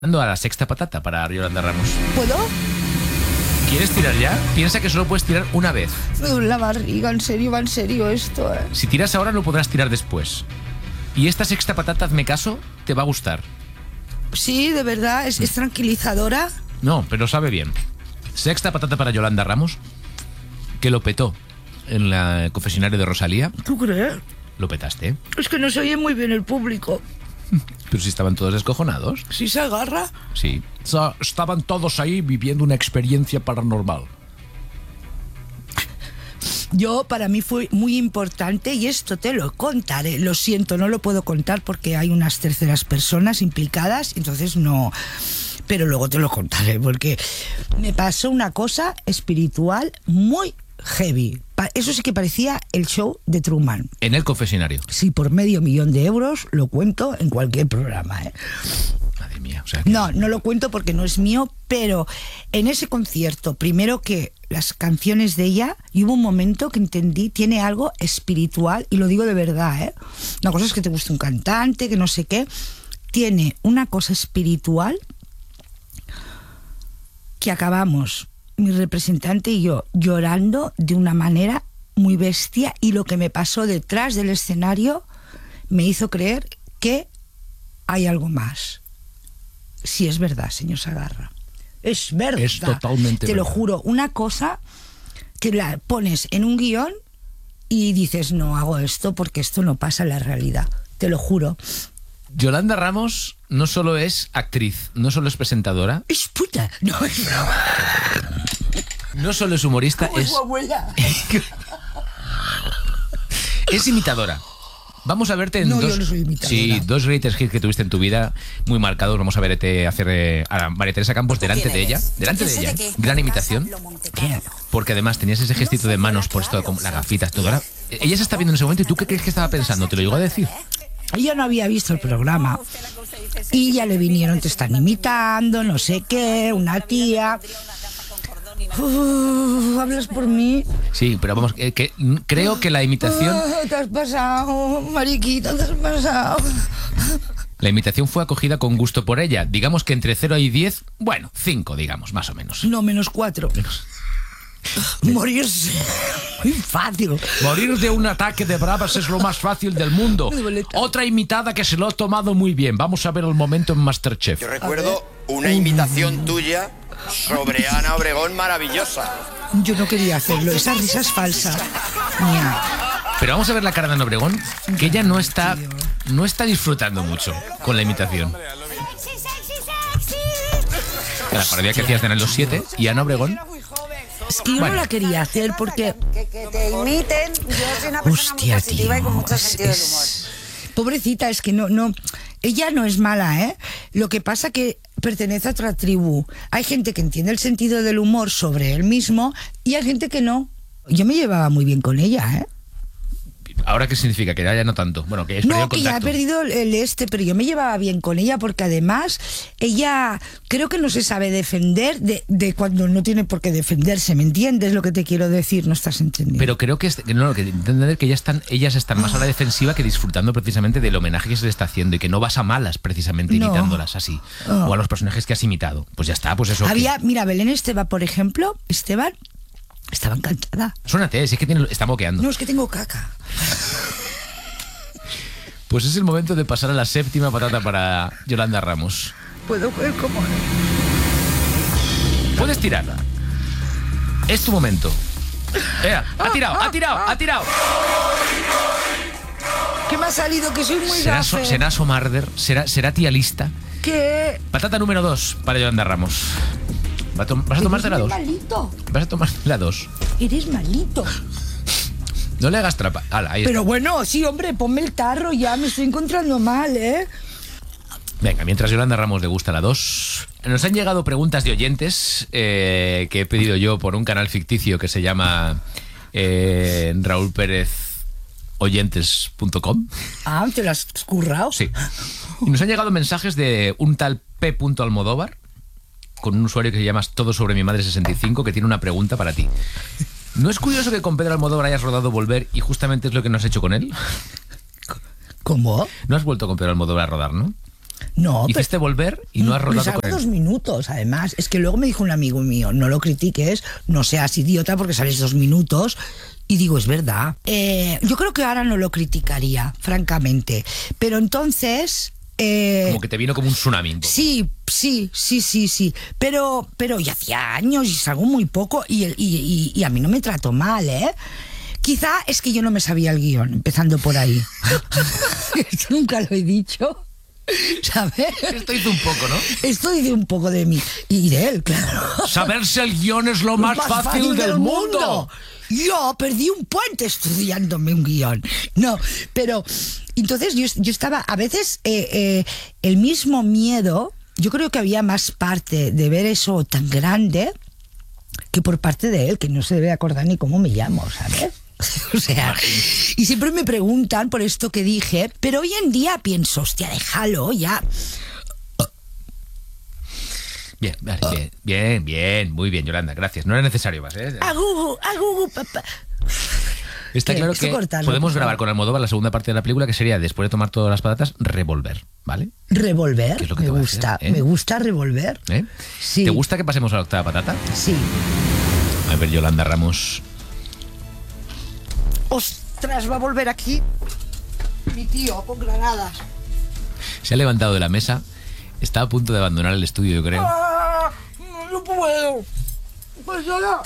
A la sexta patata para Yolanda Ramos. ¿Puedo? ¿Quieres tirar ya? Piensa que solo puedes tirar una vez. Me duele la barriga, en serio, va en serio esto, Si tiras ahora no podrás tirar después. Y esta sexta patata, hazme caso, te va a gustar. Sí, de verdad, es tranquilizadora. No, pero sabe bien. Sexta patata para Yolanda Ramos, que lo petó en el confesionario de Rosalía. ¿Tú crees? Lo petaste, ¿eh? Es que no se oye muy bien el público. Pero si estaban todos descojonados. ¿Sí se agarra? Sí. Estaban todos ahí viviendo una experiencia paranormal. Para mí fue muy importante y esto te lo contaré. Lo siento, no lo puedo contar porque hay unas terceras personas implicadas, entonces no. Pero luego te lo contaré porque me pasó una cosa espiritual muy heavy. Eso sí que parecía el show de Truman. En el confesionario. Sí, por $500,000 lo cuento en cualquier programa, ¿eh? Madre mía, o sea que... No lo cuento porque no es mío, pero en ese concierto, primero que las canciones de ella, y hubo un momento que entendí, tiene algo espiritual, y lo digo de verdad, ¿eh? Una cosa es que te guste un cantante, que no sé qué, tiene una cosa espiritual que acabamos, mi representante y yo, llorando de una manera muy bestia, y lo que me pasó detrás del escenario me hizo creer que hay algo más. Sí, es verdad, señor Sagarra. Es verdad. Es totalmente Te verdad. lo juro, una cosa que la pones en un guión y dices, no hago esto porque esto no pasa en la realidad. Te lo juro. Yolanda Ramos no solo es actriz, no solo es presentadora, Es puta. No, es broma. no solo es humorista, ¿Cómo es su abuela? es imitadora. Vamos a verte en No, dos... yo no soy imitadora. Sí, dos greatest hits que tuviste en tu vida muy marcados. Vamos a verte hacer a María Teresa Campos delante de ella. Delante de ella. Gran imitación. Porque además tenías ese gestito de manos por esto, con las gafitas, todo. Ahora, ella se está viendo en ese momento y ¿tú qué crees que estaba pensando? ¿Te lo llegó a decir? Ella no había visto el programa y ya le vinieron, te están imitando, no sé qué, una tía. ¿Hablas por mí? Sí, pero vamos, creo que la imitación... Te has pasado, mariquita, te has pasado. La imitación fue acogida con gusto por ella. Digamos que entre 0 y 10, bueno, 5, digamos, más o menos. No, -4. Morirse. Muy fácil. Morir de un ataque de bravas es lo más fácil del mundo. Me duele tanto. Otra imitada que se lo ha tomado muy bien. Vamos a ver el momento en Masterchef. Yo recuerdo una imitación tuya sobre Ana Obregón maravillosa. Yo no quería hacerlo, esa risa es falsa. Mía. Pero vamos a ver la cara de Ana Obregón, que ella no está disfrutando mucho con la imitación. La parodia que hacías de Los 7 y Ana Obregón. Es que yo Bueno. no la quería hacer porque... Que te imiten. Yo soy una persona Hostia, muy positiva tío. y con mucho sentido del humor. Pobrecita, es que no... Ella no es mala, ¿eh? Lo que pasa que pertenece a otra tribu. Hay gente que entiende el sentido del humor sobre él mismo y hay gente que no. Yo me llevaba muy bien con ella, ¿eh? ¿Ahora qué significa? Que ya no tanto. Bueno, que es perdido No, el que ya ha contacto. perdido pero yo me llevaba bien con ella porque además ella creo que no se sabe defender de cuando no tiene por qué defenderse, ¿me entiendes lo que te quiero decir? No estás entendiendo. Pero creo que entender que ellas están más a la defensiva que disfrutando precisamente del homenaje que se le está haciendo y que no vas a malas precisamente No. imitándolas así. O a los personajes que has imitado. Pues ya está, pues eso. Mira, Belén Esteban, por ejemplo, estaba encantada. Suénate, si es que está moqueando. No, es que tengo caca. Pues es el momento de pasar a la séptima patata para Yolanda Ramos. Puedo ver cómo... Puedes tirar. Es tu momento. Ha tirado. ¿Qué me ha salido? Que soy muy gafe. ¿Será Somarder? ¿Será tía lista? ¿Qué? Patata número 2 para Yolanda Ramos. ¿Vas a tomarte la 2? Malito. Vas a tomar la 2. Eres malito. No le hagas trapa. Ahí está. Pero bueno, sí, hombre, ponme el tarro ya, me estoy encontrando mal, ¿eh? Venga, mientras Yolanda Ramos le gusta la 2, nos han llegado preguntas de oyentes que he pedido yo por un canal ficticio que se llama Raúl Pérez oyentes.com. Ah, ¿te lo has currado? Sí. Y nos han llegado mensajes de un tal P. Almodóvar, con un usuario que se llama Todo sobre mi madre 65, que tiene una pregunta para ti. ¿No es curioso que con Pedro Almodóvar hayas rodado Volver y justamente es lo que no has hecho con él? ¿Cómo? No has vuelto con Pedro Almodóvar a rodar, ¿no? No, Hiciste volver y no has rodado salgo con él. 2 minutos, además. Es que luego me dijo un amigo mío, no lo critiques, no seas idiota porque sales 2 minutos. Y digo, es verdad. Yo creo que ahora no lo criticaría, francamente. Pero entonces... Como que te vino como un tsunami. Sí. Pero ya hacía años y salgo muy poco y a mí no me trató mal, ¿eh? Quizá es que yo no me sabía el guión, empezando por ahí. Esto nunca lo he dicho, ¿sabes? Esto hizo un poco, ¿no? Esto dice un poco de mí y de él, claro. Saberse el guión es lo más fácil del mundo. Yo perdí un puente estudiándome un guión. No, pero entonces yo estaba, a veces el mismo miedo, yo creo que había más parte de ver eso tan grande que por parte de él, que no se debe acordar ni cómo me llamo, ¿sabes? O sea, y siempre me preguntan por esto que dije, pero hoy en día pienso, hostia, déjalo ya. Bien, vale, bien, muy bien, Yolanda, gracias. No era necesario más, ¿eh? Agugu, papá. Está claro Esto que cortarlo, podemos por grabar favor. con Almodóvar la segunda parte de la película, que sería, después de tomar todas las patatas, revolver, ¿vale? Revolver, ¿Qué es lo que me te va a gusta, hacer, eh? me gusta revolver. ¿Eh? Sí. ¿Te gusta que pasemos a la octava patata? Sí. A ver, Yolanda Ramos. Ostras, va a volver aquí mi tío con granadas. Se ha levantado de la mesa, está a punto de abandonar el estudio, yo creo. No puedo. Pues ahora.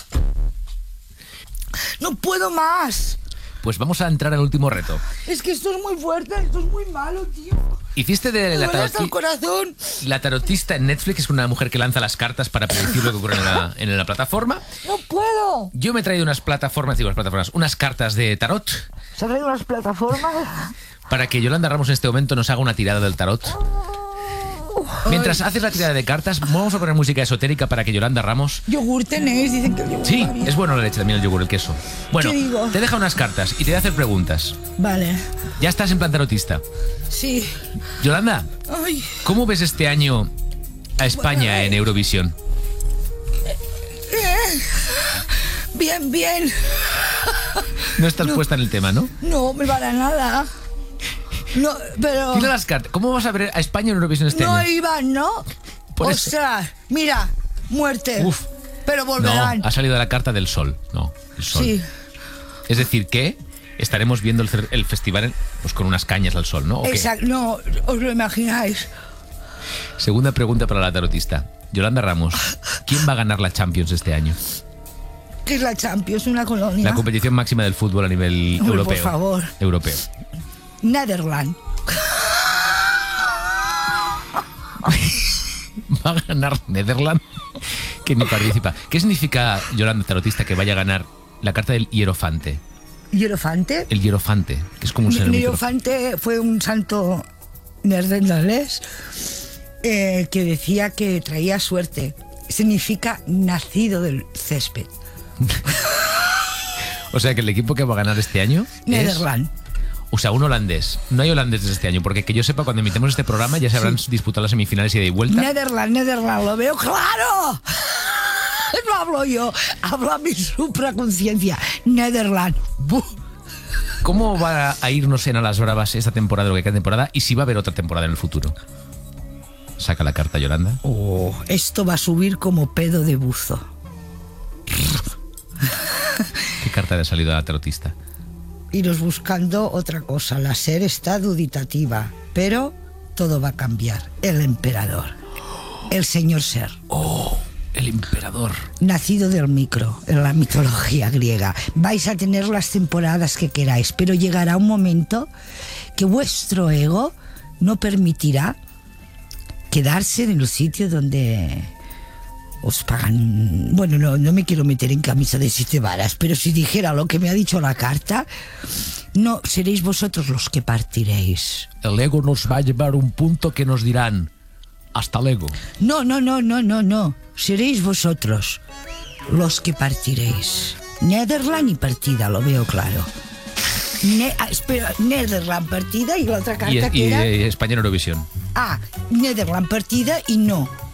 No puedo más. Pues vamos a entrar al último reto. Es que esto es muy fuerte, esto es muy malo, tío. Hiciste de Me la, duele hasta el corazón. la tarotista en Netflix, es una mujer que lanza las cartas para predecir lo que ocurre en la plataforma. No puedo. Yo me he traído unas cartas de tarot ¿Se ha traído unas plataformas? para que Yolanda Ramos en este momento nos haga una tirada del tarot. Mientras haces la tirada de cartas, vamos a poner música esotérica para que Yolanda Ramos... Yogur tenéis, dicen que el yogur Sí, va bien. es bueno la leche también, el yogur, el queso. Bueno, ¿Qué digo? te deja unas cartas y te voy a hacer preguntas. Vale. Ya estás en plan tarotista. Sí. Yolanda, Ay. ¿cómo ves este año a España en Eurovisión? Bien. No estás puesta en el tema, ¿no? No me para nada. No, pero... Tira las cartas. ¿Cómo vas a ver a España en Eurovisión este No año? iban, ¿no? Por eso. Ostras, mira, muerte. Uf. Pero No, volverán. ha salido la carta del sol. No, el sol. Sí. Es decir, que estaremos viendo el festival pues con unas cañas al sol, ¿no? ¿O qué? Exacto, no, os lo imagináis. Segunda pregunta para la tarotista. Yolanda Ramos, ¿quién va a ganar la Champions este año? ¿Qué es la Champions? Una colonia. La competición máxima del fútbol a nivel Hombre, europeo. por favor. Europeo. Netherlands. Va a ganar Netherlands, que ni participa. ¿Qué significa, Yolanda Tarotista, que vaya a ganar la carta del hierofante? Hierofante. El hierofante, que es como un ser micro. Hierofante fue un santo neerlandés que decía que traía suerte. Significa nacido del césped. O sea que el equipo que va a ganar este año es... Netherlands. O sea, un holandés. No hay holandeses este año, porque que yo sepa, cuando emitemos este programa ya se habrán disputado las semifinales ida y vuelta. Netherlands, lo veo claro. No hablo yo, habla mi supraconciencia. Netherlands. Buh. ¿Cómo va a irnos en a las bravas esta temporada, lo que queda de temporada, y si va a haber otra temporada en el futuro? Saca la carta, Yolanda. Oh, esto va a subir como pedo de buzo. ¿Qué carta le ha salido a la tarotista? Iros buscando otra cosa. La SER está duditativa, pero todo va a cambiar. El emperador, el señor SER, ¡Oh! El emperador. nacido del micro en la mitología griega. Vais a tener las temporadas que queráis, pero llegará un momento que vuestro ego no permitirá quedarse en el sitio donde os pagan. Bueno, no me quiero meter en camisa de 7 varas, pero si dijera lo que me ha dicho la carta, no seréis vosotros los que partiréis. El ego nos va a llevar a un punto que nos dirán: hasta luego. No. Seréis vosotros los que partiréis. Netherlands y partida, lo veo claro. Espera, Netherlands partida y la otra carta Y que era... España en Eurovisión. Netherlands partida y no.